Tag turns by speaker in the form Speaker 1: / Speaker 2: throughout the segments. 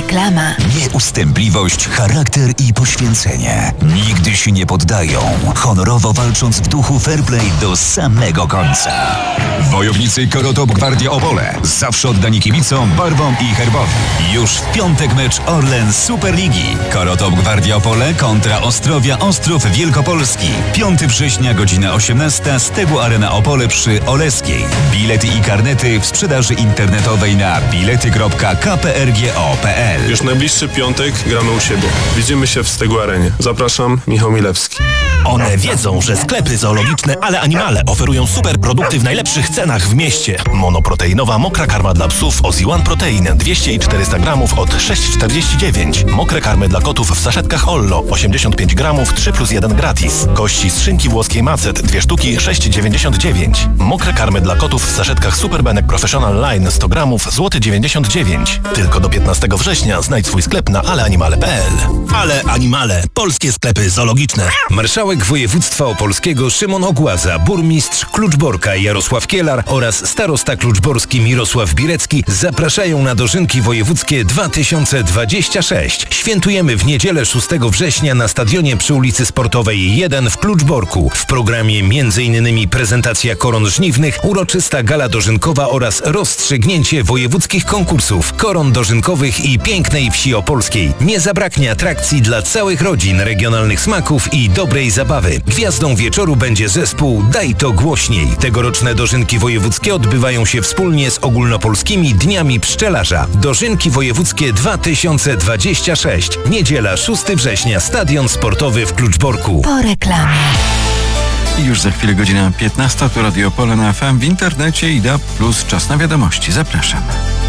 Speaker 1: Reklama.
Speaker 2: Nieustępliwość, charakter i poświęcenie. Nigdy się nie poddają, honorowo walcząc w duchu fair play do samego końca. Wojownicy Korotop Gwardia Opole. Zawsze oddani kibicom, barwom i herbowi. Już w piątek mecz Orlen Superligi. Korotop Gwardia Opole kontra Ostrowia Ostrów Wielkopolski. 5 września, godzina 18, Stegu Arena Opole przy Oleskiej. Bilety i karnety w sprzedaży internetowej na bilety.kprgo.pl.
Speaker 3: Już najbliższy piątek gramy u siebie. Widzimy się w Stegu Arenie. Zapraszam, Michał Milewski.
Speaker 4: One wiedzą, że sklepy zoologiczne Ale Animale oferują super produkty w najlepszych cenach w mieście. Monoproteinowa mokra karma dla psów Ozzy One Protein 200 i 400 gramów od 6,49. Mokre karmy dla kotów w saszetkach Ollo 85 gramów 3+1 gratis. Kości z szynki włoskiej Macet 2 sztuki 6,99. Mokre karmy dla kotów w saszetkach Superbenek Professional Line 100 gramów złoty 99. Tylko do 15 września znajdź swój sklep na aleanimale.pl. Ale Animale. Polskie sklepy zoologiczne.
Speaker 5: Marszałek województwa opolskiego Szymon Ogłaza, burmistrz Kluczborka Jarosław Kielar oraz starosta kluczborski Mirosław Birecki zapraszają na dożynki wojewódzkie 2026. Świętujemy w niedzielę 6 września na stadionie przy ulicy Sportowej 1 w Kluczborku. W programie m.in. prezentacja koron żniwnych, uroczysta gala dożynkowa oraz rozstrzygnięcie wojewódzkich konkursów, koron dożynkowych i pięknej wsi opolskiej. Nie zabraknie atrakcji dla całych rodzin, regionalnych smaków i dobrej zabawy. Gwiazdą wieczoru będzie zespół Daj to głośniej. Tegoroczne dożynki wojewódzkie odbywają się wspólnie z ogólnopolskimi Dniami Pszczelarza. Dożynki wojewódzkie 2026. Niedziela 6 września, Stadion Sportowy w Kluczborku.
Speaker 1: Po reklamie.
Speaker 6: I już za chwilę godzina 15, to Radio Opole na FM, w internecie i DAB+, czas na wiadomości. Zapraszam.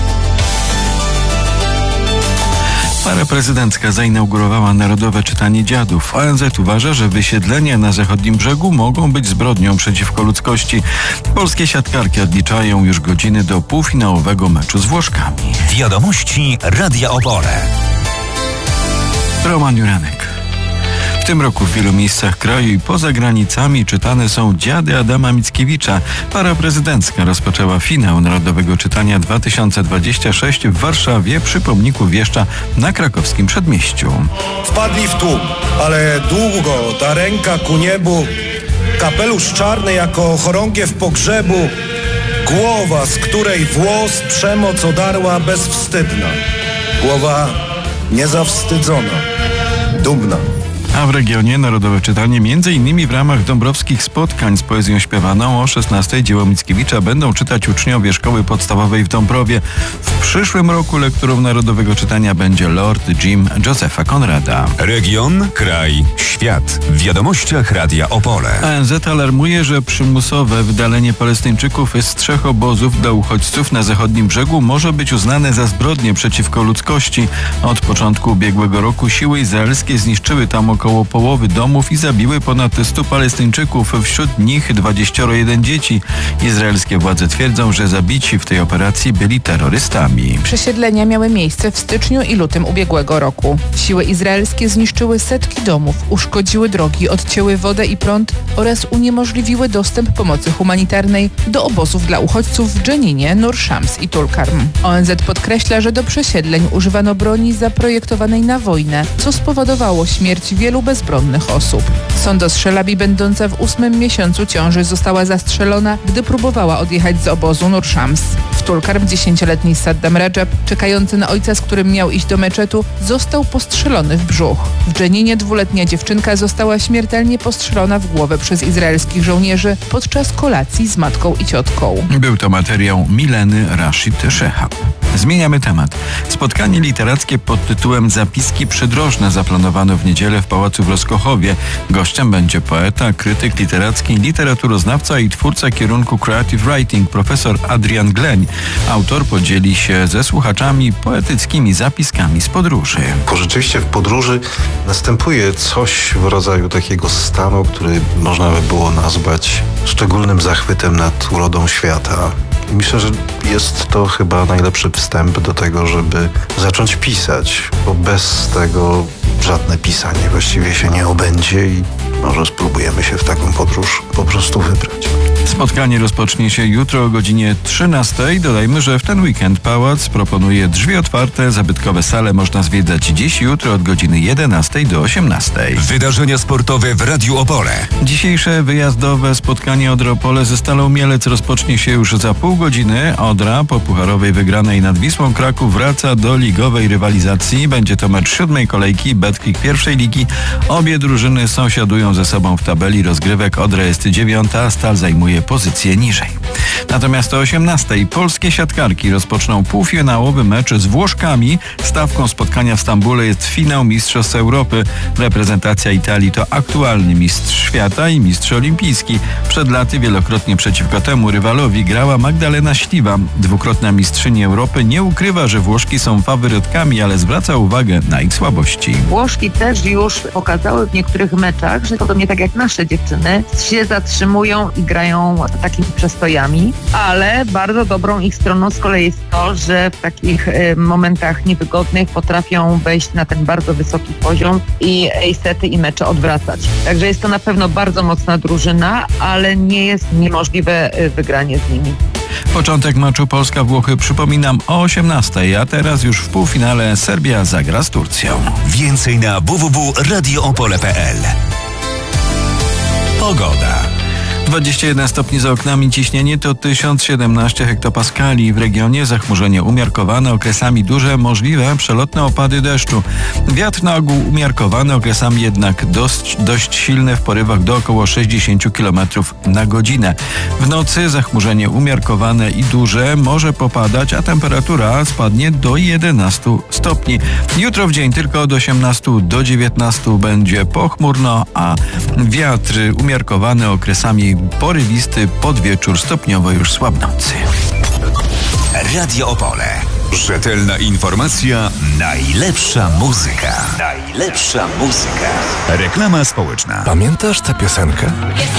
Speaker 6: Para prezydencka zainaugurowała Narodowe Czytanie Dziadów. ONZ uważa, że wysiedlenia na zachodnim brzegu mogą być zbrodnią przeciwko ludzkości. Polskie siatkarki odliczają już godziny do półfinałowego meczu z Włoszkami.
Speaker 2: Wiadomości Radia Opole.
Speaker 6: Roman Juranek. W tym roku w wielu miejscach kraju i poza granicami czytane są Dziady Adama Mickiewicza. Para prezydencka rozpoczęła finał Narodowego Czytania 2026 w Warszawie przy pomniku Wieszcza na krakowskim Przedmieściu.
Speaker 7: Wpadli w tłum, ale długo ta ręka ku niebu, kapelusz czarny jako chorągiew pogrzebu, głowa, z której włos przemoc odarła bezwstydna. Głowa niezawstydzona, dumna.
Speaker 6: A w regionie Narodowe Czytanie m.in. w ramach dąbrowskich spotkań z poezją śpiewaną o 16 dzieło Mickiewicza będą czytać uczniowie szkoły podstawowej w Dąbrowie. W przyszłym roku lekturą Narodowego Czytania będzie Lord Jim Josepha Conrada.
Speaker 2: Region, kraj, świat. W wiadomościach Radia Opole.
Speaker 6: ONZ alarmuje, że przymusowe wydalenie Palestyńczyków z 3 obozów dla uchodźców na zachodnim brzegu może być uznane za zbrodnię przeciwko ludzkości. Od początku ubiegłego roku siły izraelskie zniszczyły tam około połowy domów i zabiły ponad 100 Palestyńczyków, wśród nich 21 dzieci. Izraelskie władze twierdzą, że zabici w tej operacji byli terrorystami.
Speaker 8: Przesiedlenia miały miejsce w styczniu i lutym ubiegłego roku. Siły izraelskie zniszczyły setki domów, uszkodziły drogi, odcięły wodę i prąd oraz uniemożliwiły dostęp pomocy humanitarnej do obozów dla uchodźców w Dżeninie, Nur Shams i Tulkarm. ONZ podkreśla, że do przesiedleń używano broni zaprojektowanej na wojnę, co spowodowało śmierć wielu bezbronnych osób. Sondos Szelabi, będąca w 8. miesiącu ciąży, została zastrzelona, gdy próbowała odjechać z obozu Nur Shams. W Tulkarm 10-letni Saddam Rajab, czekający na ojca, z którym miał iść do meczetu, został postrzelony w brzuch. W Dżeninie 2-letnia dziewczynka została śmiertelnie postrzelona w głowę przez izraelskich żołnierzy podczas kolacji z matką i ciotką.
Speaker 6: Był to materiał Mileny Rashid Shehab. Zmieniamy temat. Spotkanie literackie pod tytułem Zapiski przydrożne zaplanowano w niedzielę w Pałacu w Roskochowie. Gościem będzie poeta, krytyk literacki, literaturoznawca i twórca kierunku Creative Writing, profesor Adrian Gleń. Autor podzieli się ze słuchaczami poetyckimi zapiskami z podróży.
Speaker 9: Bo rzeczywiście w podróży następuje coś w rodzaju takiego stanu, który można by było nazwać szczególnym zachwytem nad urodą świata. Myślę, że jest to chyba najlepszy wstęp do tego, żeby zacząć pisać, bo bez tego żadne pisanie właściwie się nie obędzie i może spróbujemy się w taką podróż po prostu wybrać.
Speaker 6: Spotkanie rozpocznie się jutro o godzinie 13. Dodajmy, że w ten weekend pałac proponuje drzwi otwarte, zabytkowe sale można zwiedzać dziś i jutro od godziny 11 do 18.
Speaker 2: Wydarzenia sportowe w Radiu Opole.
Speaker 6: Dzisiejsze wyjazdowe spotkanie Odry Opole ze Stalą Mielec rozpocznie się już za pół godziny. Odra po pucharowej wygranej nad Wisłą Kraków wraca do ligowej rywalizacji. Będzie to mecz 7. kolejki Betclic pierwszej ligi. Obie drużyny sąsiadują ze sobą w tabeli rozgrywek. Odra jest 9, a Stal zajmuje pozycję niżej. Natomiast o 18. polskie siatkarki rozpoczną półfinałowy mecz z Włoszkami. Stawką spotkania w Stambule jest finał Mistrzostw Europy. Reprezentacja Italii to aktualny mistrz świata i mistrz olimpijski. Przed laty wielokrotnie przeciwko temu rywalowi grała Magdalena Śliwa. Dwukrotna mistrzyni Europy nie ukrywa, że Włoszki są faworytkami, ale zwraca uwagę na ich słabości.
Speaker 1: Włoszki też już pokazały w niektórych meczach, że podobnie tak jak nasze dziewczyny się zatrzymują i grają takimi przestojami, ale bardzo dobrą ich stroną z kolei jest to, że w takich momentach niewygodnych potrafią wejść na ten bardzo wysoki poziom i sety i mecze odwracać. Także jest to na pewno bardzo mocna drużyna, ale nie jest niemożliwe wygranie z nimi.
Speaker 6: Początek meczu Polska-Włochy przypominam o 18, a teraz już w półfinale Serbia zagra z Turcją.
Speaker 2: Więcej na www.radioopole.pl. Pogoda.
Speaker 6: 21 stopni za oknami, ciśnienie to 1017 hektopaskali. W regionie zachmurzenie umiarkowane, okresami duże, możliwe przelotne opady deszczu. Wiatr na ogół umiarkowany, okresami jednak dość silny w porywach do około 60 km na godzinę. W nocy zachmurzenie umiarkowane i duże, może popadać, a temperatura spadnie do 11 stopni. Jutro w dzień tylko od 18 do 19 będzie pochmurno, a wiatr umiarkowany, okresami porywisty, pod wieczór stopniowo już słabnący.
Speaker 2: Radio Opole. Rzetelna informacja, najlepsza muzyka. Najlepsza muzyka. Reklama społeczna.
Speaker 10: Pamiętasz tę piosenkę?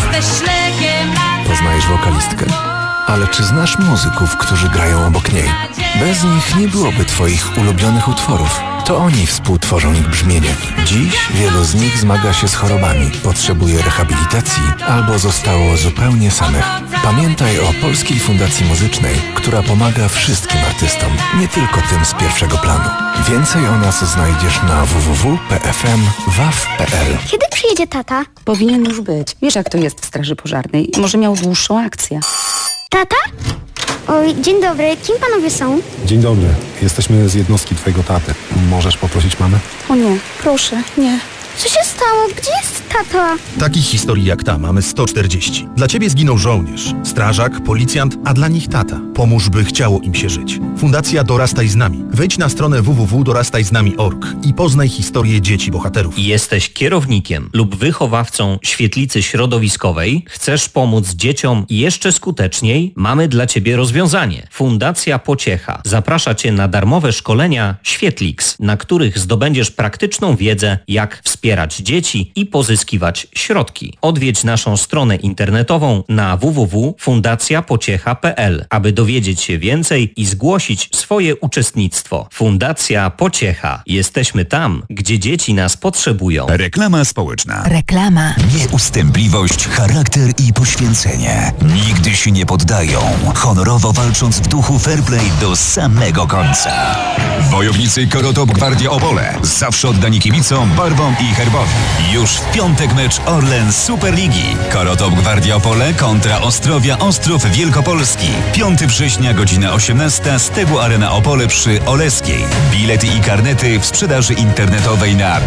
Speaker 10: Poznajesz wokalistkę? Ale czy znasz muzyków, którzy grają obok niej? Bez nich nie byłoby twoich ulubionych utworów. To oni współtworzą ich brzmienie. Dziś wielu z nich zmaga się z chorobami, potrzebuje rehabilitacji albo zostało zupełnie samych. Pamiętaj o Polskiej Fundacji Muzycznej, która pomaga wszystkim artystom, nie tylko tym z pierwszego planu. Więcej o nas znajdziesz na www.pfm.waw.pl.
Speaker 11: Kiedy przyjedzie tata?
Speaker 12: Powinien już być. Wiesz, jak to jest w straży pożarnej. Może miał dłuższą akcję.
Speaker 11: Tata? Oj, dzień dobry. Kim panowie są?
Speaker 13: Dzień dobry. Jesteśmy z jednostki twojego taty. Możesz poprosić mamę?
Speaker 12: O nie, proszę, nie.
Speaker 11: Co się stało? Gdzie jest tata?
Speaker 4: Takich historii jak ta mamy 140. Dla ciebie zginął żołnierz, strażak, policjant, a dla nich tata. Pomóż, by chciało im się żyć. Fundacja Dorastaj z nami. Wejdź na stronę www.dorastajznami.org i poznaj historię dzieci bohaterów.
Speaker 14: Jesteś kierownikiem lub wychowawcą świetlicy środowiskowej? Chcesz pomóc dzieciom jeszcze skuteczniej? Mamy dla ciebie rozwiązanie. Fundacja Pociecha zaprasza cię na darmowe szkolenia Świetlix, na których zdobędziesz praktyczną wiedzę, jak wspierać dzieci i pozyskiwać środki. Odwiedź naszą stronę internetową na www.fundacjapociecha.pl, aby dowiedzieć się więcej i zgłosić swoje uczestnictwo. Fundacja Pociecha. Jesteśmy tam, gdzie dzieci nas potrzebują.
Speaker 2: Reklama społeczna.
Speaker 8: Reklama.
Speaker 2: Nieustępliwość, charakter i poświęcenie. Nigdy się nie poddają. Honorowo walcząc w duchu fair play do samego końca. Wojownicy Korotop Gwardia Opole. Zawsze oddani kibicom, barwom i herbowi. Już w piątek mecz Orlen Superligi. Korotop Gwardia Opole kontra Ostrowia Ostrów Wielkopolski. 5 września, godzina 18, Stegu Arena Opole przy Oleskiej. Bilety i karnety w sprzedaży internetowej na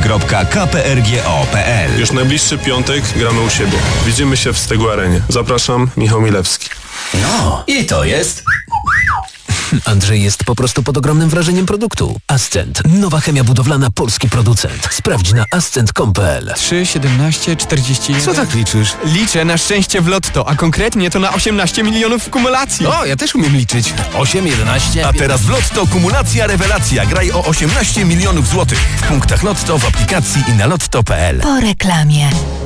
Speaker 2: bilety.kprgo.pl.
Speaker 3: Już najbliższy piątek gramy u siebie. Widzimy się w Stegu Arenie. Zapraszam, Michał Milewski.
Speaker 15: No, i to jest... Andrzej jest po prostu pod ogromnym wrażeniem produktu. Ascent. Nowa chemia budowlana, polski producent. Sprawdź na ascent.com.pl.
Speaker 16: 3, 17, 41...
Speaker 15: Co tak liczysz?
Speaker 16: Liczę na szczęście w lotto, a konkretnie to na 18 milionów w kumulacji.
Speaker 15: O, ja też umiem liczyć. 8, 11...
Speaker 4: A teraz w Lotto kumulacja rewelacja. Graj o 18 milionów złotych. W punktach Lotto, w aplikacji i na lotto.pl.
Speaker 8: Po reklamie.